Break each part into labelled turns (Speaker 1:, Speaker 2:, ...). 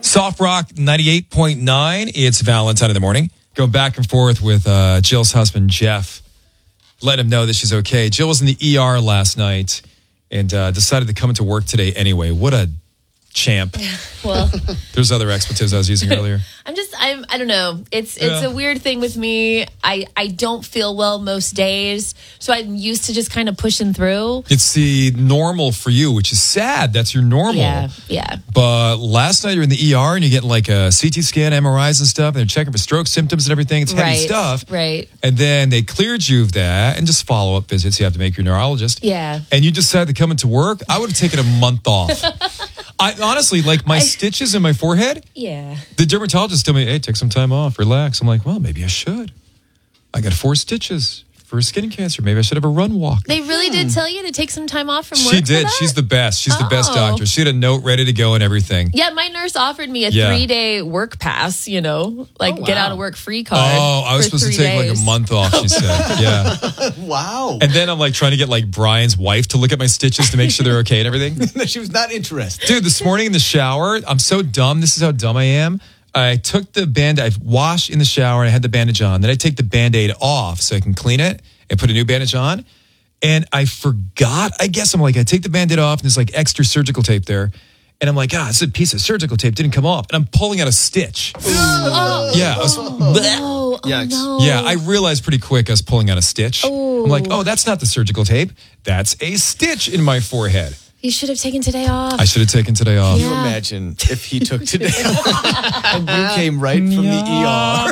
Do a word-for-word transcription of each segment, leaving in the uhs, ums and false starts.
Speaker 1: Soft Rock ninety-eight point nine. It's Valentine in the morning. Going back and forth with uh, Jill's husband, Jeff. Let him know that she's okay. Jill was in the E R last night and uh, decided to come into work today anyway. What a champ.
Speaker 2: Well,
Speaker 1: there's other expletives I was using earlier.
Speaker 2: I'm just, I'm, I don't know. It's, it's
Speaker 1: Yeah.
Speaker 2: a weird thing with me. I, I don't feel well most days, so I'm used to just kind of pushing through.
Speaker 1: It's the normal for you, which is sad. That's your normal.
Speaker 2: Yeah, yeah.
Speaker 1: But last night you're in the E R and you get like a C T scan, M R Is and stuff, and they're checking for stroke symptoms and everything. It's heavy
Speaker 2: Right,
Speaker 1: stuff.
Speaker 2: right.
Speaker 1: And then they cleared you of that and just follow-up visits you have to make your neurologist.
Speaker 2: Yeah.
Speaker 1: And you decided to come into work. I would have taken a month off. I honestly, like my
Speaker 2: I-
Speaker 1: stitches in my forehead,
Speaker 2: Yeah.
Speaker 1: the dermatologist told me, hey, take some time off, relax. I'm like, well, maybe I should. I got four stitches for skin cancer. Maybe I should have a run walk.
Speaker 2: They really did tell you to take some time off from work.
Speaker 1: She
Speaker 2: for
Speaker 1: did.
Speaker 2: that?
Speaker 1: She's the best. She's the best
Speaker 2: Oh.
Speaker 1: doctor. She had a note ready to go and everything.
Speaker 2: Yeah, my nurse offered me a
Speaker 1: Yeah.
Speaker 2: three day work pass, you know, like
Speaker 3: Oh,
Speaker 2: get
Speaker 3: wow.
Speaker 2: out of work free card.
Speaker 1: Oh, I was
Speaker 2: for
Speaker 1: supposed to
Speaker 2: three
Speaker 1: take like
Speaker 2: days.
Speaker 1: a month off, she said. Yeah.
Speaker 3: Wow.
Speaker 1: And then I'm like trying to get like Brian's wife to look at my stitches to make sure they're okay and everything.
Speaker 3: She was not interested.
Speaker 1: Dude, this morning in the shower, I'm so dumb. This is how dumb I am. I took the band, I washed in the shower and I had the bandage on. Then I take the Band-Aid off so I can clean it and put a new bandage on. And I forgot, I guess I'm like, I take the Band-Aid off and there's like extra surgical tape there. And I'm like, ah, it's a piece of surgical tape didn't come off. And I'm pulling out a stitch.
Speaker 2: Oh,
Speaker 1: Yeah. I was,
Speaker 2: oh, oh
Speaker 3: Yikes.
Speaker 2: no.
Speaker 1: yeah, I realized pretty quick I was pulling out a stitch.
Speaker 2: Oh.
Speaker 1: I'm like, oh, that's not the surgical tape. That's a stitch in my forehead.
Speaker 2: You should have taken today off.
Speaker 1: I should have taken today off.
Speaker 3: Can you
Speaker 2: Yeah.
Speaker 3: imagine if he took today and you came right from the E R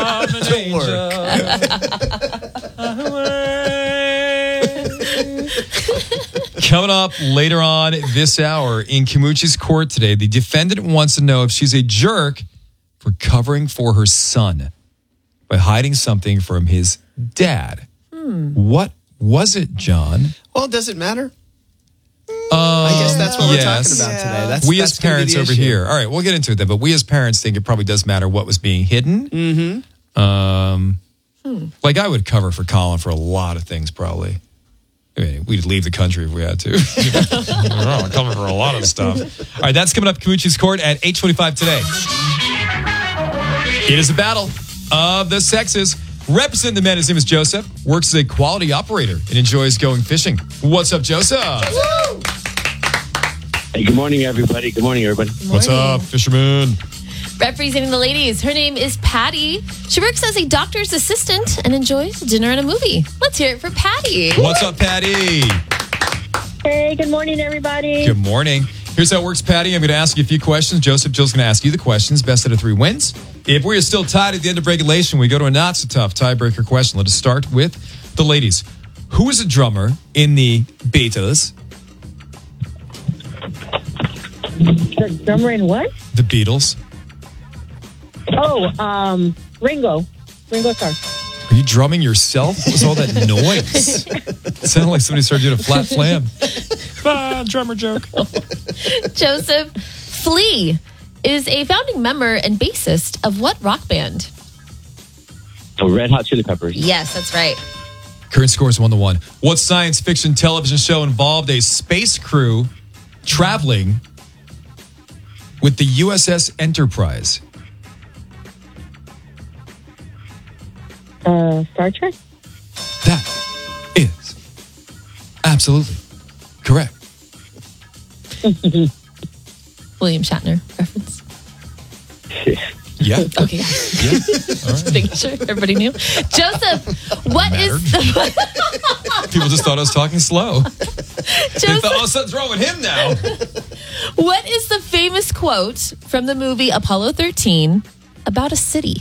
Speaker 3: to work?
Speaker 1: Coming up later on this hour in Kimuchi's court today, the defendant wants to know if she's a jerk for covering for her son by hiding something from his dad. What was it, John?
Speaker 3: Well, does it matter?
Speaker 1: Um,
Speaker 3: I guess that's what
Speaker 1: yes.
Speaker 3: we're talking about today. That's,
Speaker 1: we
Speaker 3: that's
Speaker 1: as
Speaker 3: gonna be
Speaker 1: parents
Speaker 3: the
Speaker 1: over
Speaker 3: issue.
Speaker 1: here. All right, we'll get into it then. But we as parents think it probably does matter what was being hidden. Mm-hmm. Um, Like I would cover for Colin for a lot of things probably. I mean, we'd leave the country if we had to. I'd cover for a lot of stuff. All right, that's coming up Kimuchi's court at eight twenty-five today. It is a battle of the sexes. Representing the men, his name is Joseph, works as a quality operator and enjoys going fishing. What's up, Joseph?
Speaker 4: Hey, good morning, everybody. Good morning, everybody.
Speaker 1: What's up, fisherman?
Speaker 2: Representing the ladies, her name is Patty. She works as a doctor's assistant and enjoys dinner and a movie. Let's hear it for Patty.
Speaker 1: What's up, Patty?
Speaker 5: Hey, good morning, everybody.
Speaker 1: Good morning. Here's how it works, Patty. I'm going to ask you a few questions. Joseph, Jill's going to ask you the questions. Best out of three wins. If we are still tied at the end of regulation, we go to a not so tough tiebreaker question. Let us start with the ladies. Who is a drummer in the Beatles?
Speaker 5: The drummer in what?
Speaker 1: The Beatles.
Speaker 5: Oh, um, Ringo. Ringo Starr.
Speaker 1: Are you drumming yourself? What was all that noise? It sounded like somebody started doing a flat flam. Ah, drummer joke.
Speaker 2: Joseph, Flea is a founding member and bassist of what rock band?
Speaker 4: Oh, Red Hot Chili Peppers.
Speaker 2: Yes, that's right.
Speaker 1: Current score is one to one. What science fiction television show involved a space crew traveling with the U S S Enterprise?
Speaker 5: Uh, Star Trek?
Speaker 1: That is absolutely correct.
Speaker 2: William Shatner reference.
Speaker 1: Yeah.
Speaker 2: Okay.
Speaker 1: Yeah. All right.
Speaker 2: Making sure everybody knew. Joseph, what is the
Speaker 1: People just thought I was talking slow. They thought,
Speaker 2: Joseph,
Speaker 1: oh, something's wrong with him now.
Speaker 2: what is the famous quote from the movie Apollo thirteen about a city?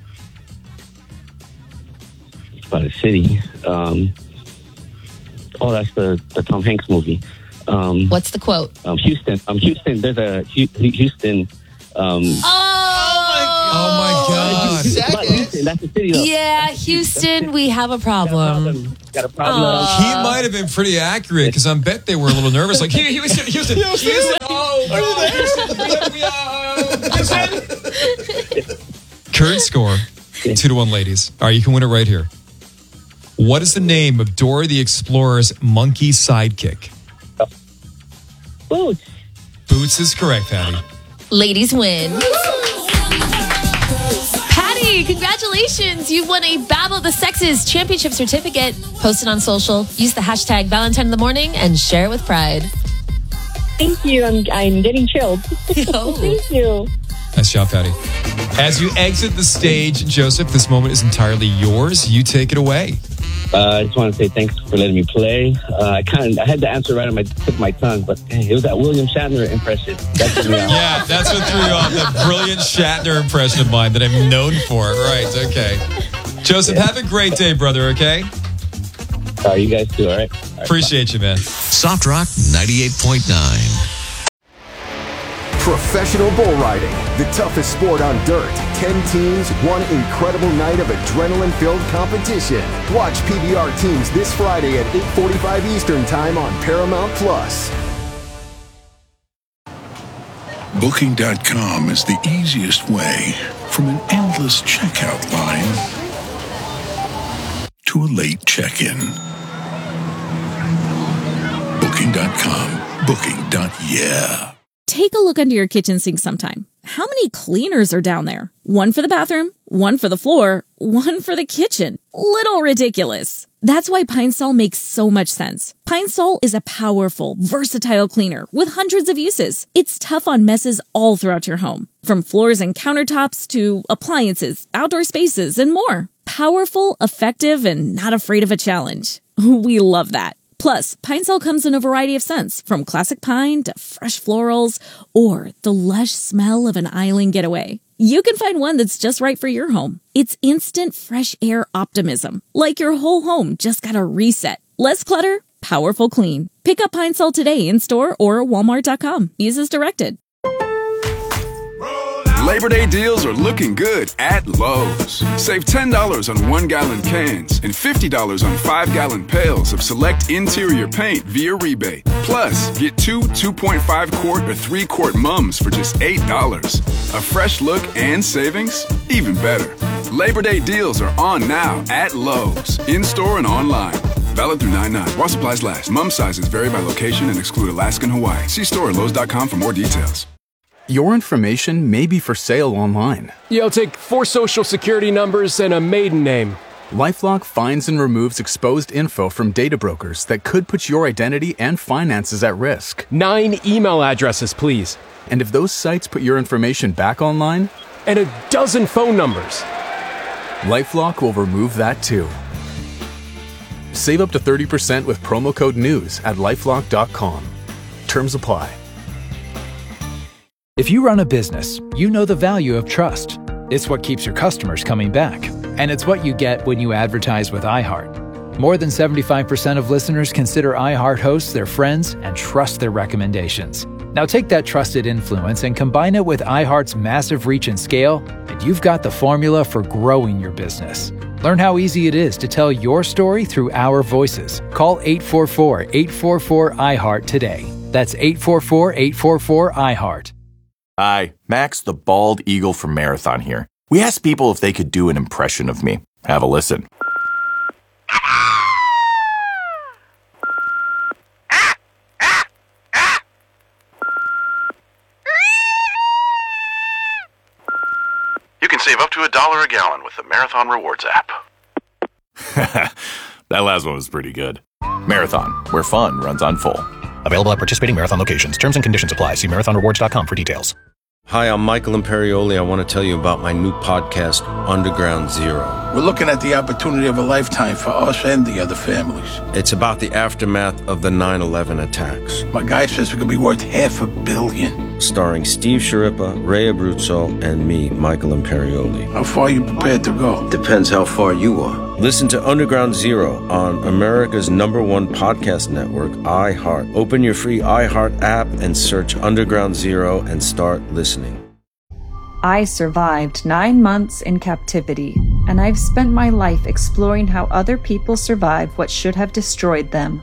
Speaker 4: About a city. Um, oh, that's the, the Tom Hanks movie. Um,
Speaker 2: What's the quote?
Speaker 4: um, Houston. Um, Houston. There's a Hu- Houston. Um,
Speaker 1: Oh, my God.
Speaker 4: but Houston, that's the city. Though.
Speaker 2: Yeah, Houston, we have a problem.
Speaker 4: Got a problem.
Speaker 1: He might have been pretty accurate because I bet they were a little nervous. Like, here, Houston, Houston, Houston. Oh, oh, Houston. Current score, two to one, ladies. All right, you can win it right here. What is the name of Dora the Explorer's monkey sidekick?
Speaker 5: Boots.
Speaker 1: Boots is correct, Patty.
Speaker 2: Ladies win. Patty, congratulations. You won a Battle of the Sexes championship certificate. Post it on social. Use the hashtag Valentine in the Morning and share it with pride.
Speaker 5: Thank you. I'm, I'm getting chilled. Thank you.
Speaker 1: Nice job, Patty. As you exit the stage, Joseph, this moment is entirely yours. You take it away.
Speaker 4: Uh, I just want to say thanks for letting me play. Uh, I kind of I had the answer right on my tip of my tongue, but hey, it was that William Shatner impression. That threw me off.
Speaker 1: Yeah, that's what threw you off. That brilliant Shatner impression of mine that I'm known for. Right, okay. Joseph, yeah. Have a great day, brother, okay?
Speaker 4: Uh, you guys too, all right? All right,
Speaker 1: Appreciate bye. You, man.
Speaker 6: Soft Rock ninety-eight point nine.
Speaker 7: Professional bull riding, the toughest sport on dirt. Ten teams, one incredible night of adrenaline-filled competition. Watch P B R teams this Friday at eight forty-five Eastern Time on Paramount Plus.
Speaker 8: Booking dot com is the easiest way from an endless checkout line to a late check-in. Booking dot com. Booking. Yeah.
Speaker 9: Take a look under your kitchen sink sometime. How many cleaners are down there? One for the bathroom, one for the floor, one for the kitchen. Little ridiculous. That's why Pine Sol makes so much sense. Pine Sol is a powerful, versatile cleaner with hundreds of uses. It's tough on messes all throughout your home, from floors and countertops to appliances, outdoor spaces, and more. Powerful, effective, and not afraid of a challenge. We love that. Plus, Pine Sol comes in a variety of scents, from classic pine to fresh florals, or the lush smell of an island getaway. You can find one that's just right for your home. It's instant fresh air optimism, like your whole home just got a reset. Less clutter, powerful clean. Pick up Pine Sol today in store or walmart dot com. Use as directed.
Speaker 10: Labor Day deals are looking good at Lowe's. Save ten dollars on one-gallon cans and fifty dollars on five-gallon pails of select interior paint via rebate. Plus, get two two point five quart or three quart mums for just eight dollars. A fresh look and savings? Even better. Labor Day deals are on now at Lowe's, in-store and online. Valid through nine nine. While supplies last. Mum sizes vary by location and exclude Alaska and Hawaii. See store at lowes dot com for more details.
Speaker 3: Your information may be for sale online.
Speaker 11: Yeah, I'll take four social security numbers and a maiden name.
Speaker 3: LifeLock finds and removes exposed info from data brokers that could put your identity and finances at risk.
Speaker 11: Nine email addresses, please.
Speaker 3: And if those sites put your information back online?
Speaker 11: And a dozen phone numbers.
Speaker 3: LifeLock will remove that too. Save up to thirty percent with promo code NEWS at lifelock dot com. Terms apply.
Speaker 12: If you run a business, you know the value of trust. It's what keeps your customers coming back. And it's what you get when you advertise with iHeart. More than seventy-five percent of listeners consider iHeart hosts their friends and trust their recommendations. Now take that trusted influence and combine it with iHeart's massive reach and scale, and you've got the formula for growing your business. Learn how easy it is to tell your story through our voices. Call eight four four, eight four four, iHeart today. That's eight four four, eight four four, iHeart.
Speaker 13: Hi, Max the Bald Eagle from Marathon here. We asked people if they could do an impression of me. Have a listen.
Speaker 14: You can save up to a dollar a gallon with the Marathon Rewards app.
Speaker 13: That last one was pretty good. Marathon, where fun runs on full.
Speaker 15: Available at participating Marathon locations. Terms and conditions apply. See marathon rewards dot com for details.
Speaker 16: Hi, I'm Michael Imperioli. I want to tell you about my new podcast, Underground Zero.
Speaker 17: We're looking at the opportunity of a lifetime for us and the other families.
Speaker 16: It's about the aftermath of the nine eleven attacks.
Speaker 17: My guy says we could be worth half a billion.
Speaker 16: Starring Steve Sciarippa, Ray Abruzzo, and me, Michael Imperioli.
Speaker 17: How far are you prepared to go?
Speaker 16: Depends how far you are. Listen to Underground Zero on America's number one podcast network, iHeart. Open your free iHeart app and search Underground Zero and start listening.
Speaker 18: I survived nine months in captivity, and I've spent my life exploring how other people survive what should have destroyed them.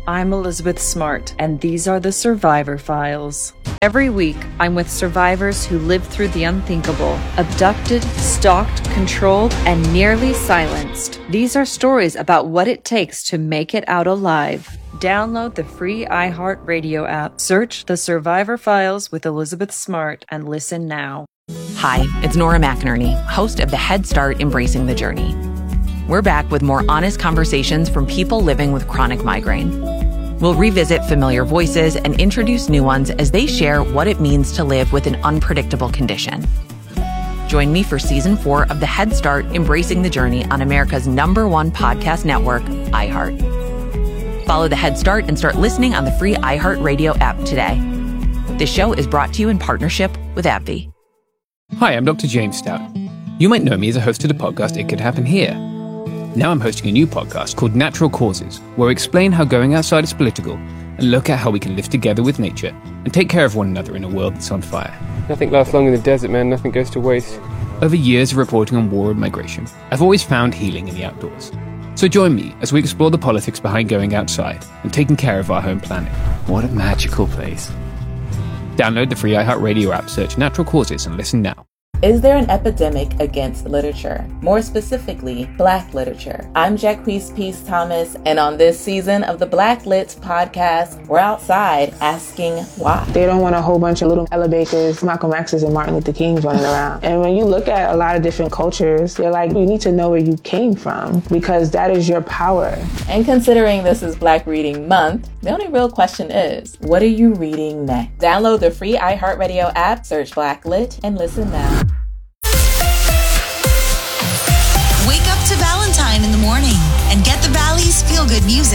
Speaker 18: I'm Elizabeth Smart, and these are the Survivor Files. Every week, I'm with survivors who lived through the unthinkable, abducted, stalked, controlled, and nearly silenced. These are stories about what it takes to make it out alive. Download the free iHeartRadio app, search The Survivor Files with Elizabeth Smart, and listen now.
Speaker 19: Hi, it's Nora McInerney, host of the Head Start Embracing the Journey. We're back with more honest conversations from people living with chronic migraine. We'll revisit familiar voices and introduce new ones as they share what it means to live with an unpredictable condition. Join me for season four of the Head Start Embracing the Journey on America's number one podcast network, iHeart. Follow the Head Start and start listening on the free iHeartRadio app today. This show is brought to you in partnership with AbbVie.
Speaker 20: Hi, I'm Doctor James Stout. You might know me as a host of the podcast It Could Happen Here. Now I'm hosting a new podcast called Natural Causes, where I explain how going outside is political and look at how we can live together with nature and take care of one another in a world that's on fire.
Speaker 11: Nothing lasts long in the desert, man. Nothing goes to waste.
Speaker 20: Over years of reporting on war and migration, I've always found healing in the outdoors. So join me as we explore the politics behind going outside and taking care of our home planet. What a magical place. Download the free iHeartRadio app, search Natural Causes, and listen now.
Speaker 21: Is there an epidemic against literature? More specifically, Black literature. I'm Jacquees Peace Thomas, and on this season of the Black Lit podcast, we're outside asking why.
Speaker 22: They don't want a whole bunch of little Ella Bakers, Malcolm X's, and Martin Luther Kings running around. And when you look at a lot of different cultures, they're like, you need to know where you came from, because that is your power.
Speaker 21: And considering this is Black Reading Month, the only real question is, what are you reading next? Download the free iHeartRadio app, search Black Lit, and listen now.
Speaker 23: Wake up to Valentine in the morning and get the Valley's feel-good music.